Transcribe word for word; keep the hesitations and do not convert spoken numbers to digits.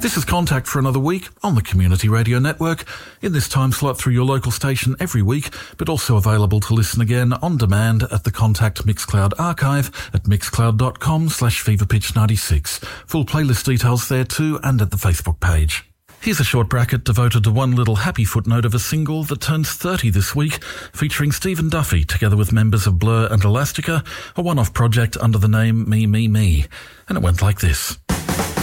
This is Contact for another week on the Community Radio Network, in this time slot through your local station every week, but also available to listen again on demand at the Contact Mixcloud archive at mixcloud.com slash feverpitch96. Full playlist details there too, and at the Facebook page. Here's a short bracket devoted to one little happy footnote of a single that turns thirty this week, featuring Stephen Duffy together with members of Blur and Elastica, a one-off project under the name Me, Me, Me. And it went like this.